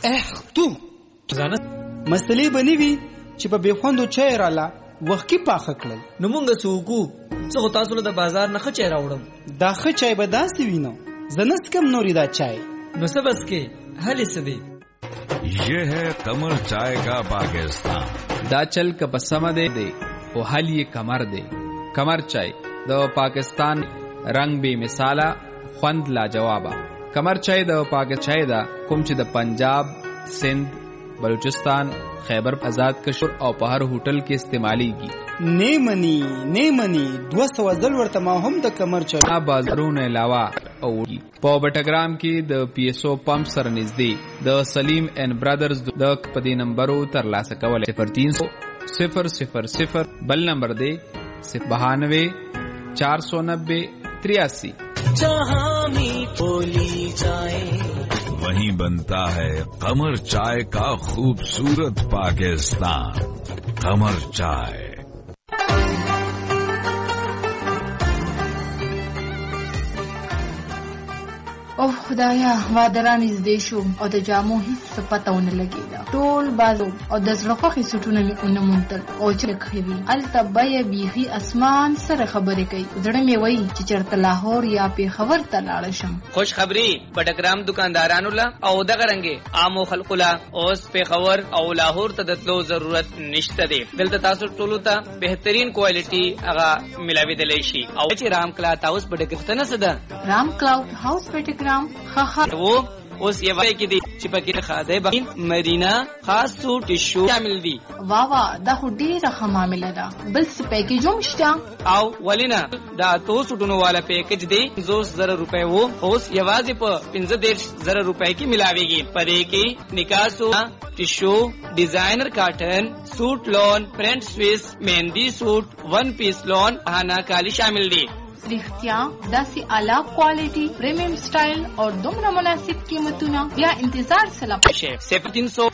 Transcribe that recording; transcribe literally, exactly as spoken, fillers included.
اخ تو ځانه مسلې بنی وی چې په بخوندو چای رااله وخت کې پاخه کړل. نو مونږ سوکو څه تاسو له بازار نه خچای راوړم. دا خ چای به داسې وینو زنس کم نوري دا چای نو څه بس کې حل څه دی. یہ ہے قمر چائے کا پاکستان. دا چل کا پسمه دے دے او حل یہ کمر دے. کمر چائے د پاکستان رنگ بے مثالا خوند لا جوابا. کمر چائے د پاکستان چائے دا کوم چې د پنجاب، سندھ، بلوچستان، خیبر آزاد کشور او په هر هوټل کې استعمالیږي. نیمنی نیمنی دو سو ځل ورته ما هم د کمر چای بازارونو علاوه او په بټګرام کې د پی ایس او پمپ سره نږدې د سلیم اینڈ برادرز د پدې نمبرو تر لاسه کول صفر تین سو صفر صفر صفر بل نمبر دی صفر بہانوے چار سو نبے تریاسی. جہاں میٹھی چائے وہیں بنتا ہے قمر چائے کا خوبصورت پاکستان. قمر چائے. او خدایا وادران نږدې شو او د جامو هیڅ پته ونه لګېده. ټول بازو او د زړه خوښې سوټونه مې ونه موندل او چې خوي هلته بیه بیخي اسمان سره خبرې کوي. زړه مې وایي چې چېرته لاهور یا پېښور ته لاړه شم. خوش خبري بټګرام دکاندارانو له او دغه رنګې عامو خلکو له اوس پېښور او لاهور ته د تلو ضرورت نشته دی. دلته تاسو ټولو ته بهترین کوالټي هغه ملاویدلی شي. او چې رام کلاوډ هاوس بټګرام څه ده؟ رام کلاوډ هاوس بټګرام ها ها وہ اوس یو وای کې دي چې پکې خاده بین مدینه خاص سو ټیشو شامل دي. وا وا دا خو ډیره ښه معامله ده. بل څه پیکیج هم شته او ولینا دا تو سټونو والا پیکیج دی پنځوس زره روپے وو اوس یوازې په پنځه دېرش زره روپے کې ملاويږي. پدې کې نکاح سو ټیشو ډیزاینر کاټن سوټ لون پرنٹ سویس مهندی سوټ ون پیس لون انا کالی شامل دي. رښتیا داسې اعلی کوالټي پریمیم سټایل او دومره مناسب قیمتونه. بیا انتظار سره صفر تین سو